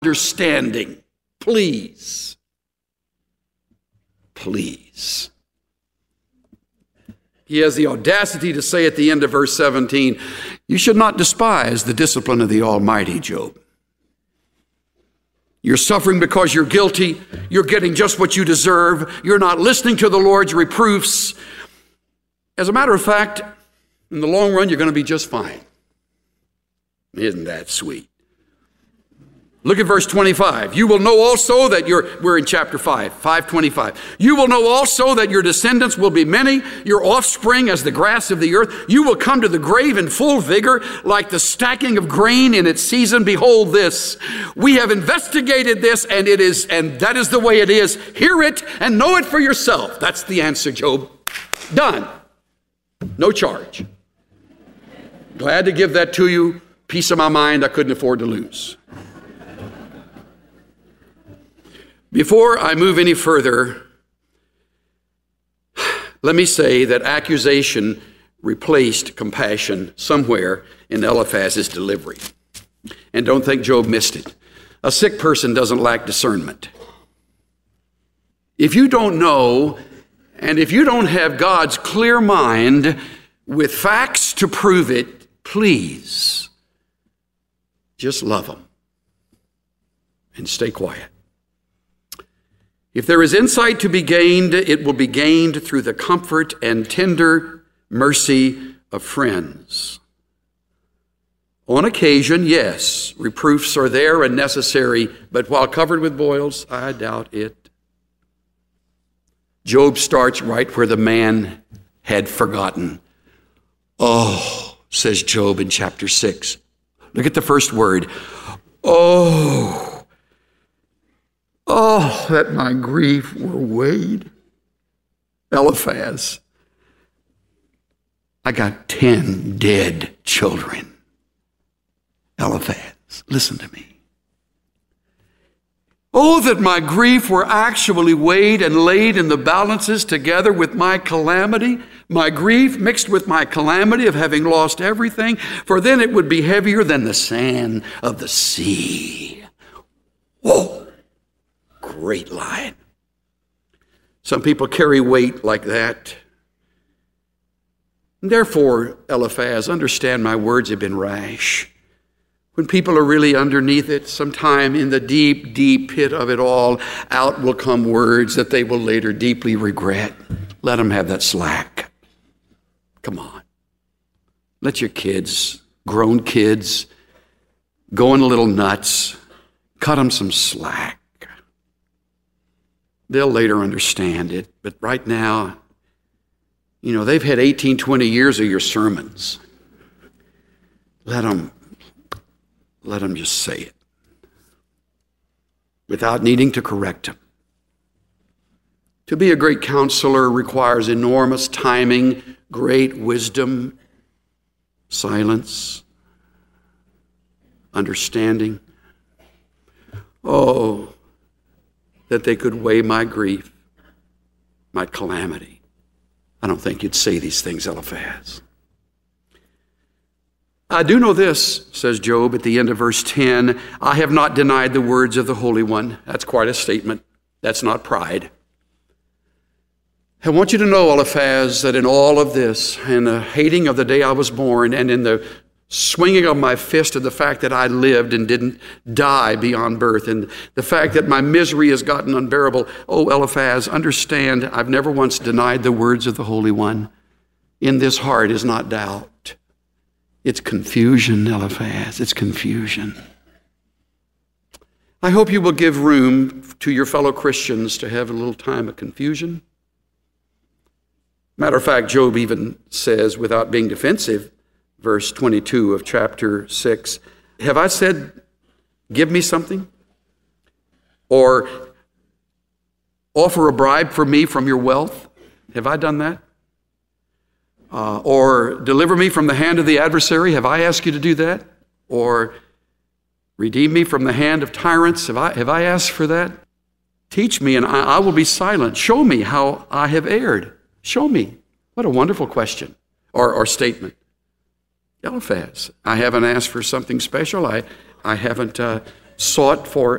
understanding. Please. Please. He has the audacity to say at the end of verse 17, you should not despise the discipline of the Almighty, Job. You're suffering because you're guilty. You're getting just what you deserve. You're not listening to the Lord's reproofs. As a matter of fact, in the long run, you're going to be just fine. Isn't that sweet? Look at verse 25. You will know also that we're in chapter 5:25. You will know also that your descendants will be many, your offspring as the grass of the earth. You will come to the grave in full vigor, like the stacking of grain in its season. Behold this. We have investigated this, and that is the way it is. Hear it and know it for yourself. That's the answer, Job. Done. No charge. Glad to give that to you. Piece of my mind I couldn't afford to lose. Before I move any further, let me say that accusation replaced compassion somewhere in Eliphaz's delivery. And don't think Job missed it. A sick person doesn't lack discernment. If you don't know, and if you don't have God's clear mind with facts to prove it, please just love them and stay quiet. If there is insight to be gained, it will be gained through the comfort and tender mercy of friends. On occasion, yes, reproofs are there and necessary, but while covered with boils, I doubt it. Job starts right where the man had forgotten. Oh, says Job in chapter 6. Look at the first word. Oh, that my grief were weighed. Eliphaz, I got 10 dead children. Eliphaz, listen to me. Oh, that my grief were actually weighed and laid in the balances together with my calamity, my grief mixed with my calamity of having lost everything, for then it would be heavier than the sand of the sea. Whoa. Great line. Some people carry weight like that. Therefore, Eliphaz, understand my words have been rash. When people are really underneath it, sometime in the deep, deep pit of it all, out will come words that they will later deeply regret. Let them have that slack. Come on. Let your kids, grown kids, going a little nuts. Cut them some slack. They'll later understand it, but right now, they've had 18, 20 years of your sermons. Let them just say it without needing to correct them. To be a great counselor requires enormous timing, great wisdom, silence, understanding. Oh, that they could weigh my grief, my calamity. I don't think you'd say these things, Eliphaz. I do know this, says Job at the end of verse 10, I have not denied the words of the Holy One. That's quite a statement. That's not pride. I want you to know, Eliphaz, that in all of this, in the hating of the day I was born, and in the swinging of my fist at the fact that I lived and didn't die beyond birth, and the fact that my misery has gotten unbearable. Oh, Eliphaz, understand, I've never once denied the words of the Holy One. In this heart is not doubt. It's confusion, Eliphaz. It's confusion. I hope you will give room to your fellow Christians to have a little time of confusion. Matter of fact, Job even says, without being defensive, verse 22 of chapter 6, have I said, give me something? Or offer a bribe for me from your wealth? Have I done that? Or deliver me from the hand of the adversary? Have I asked you to do that? Or redeem me from the hand of tyrants? Have I asked for that? Teach me and I will be silent. Show me how I have erred. Show me. What a wonderful question or statement. Eliphaz, I haven't asked for something special. I haven't sought for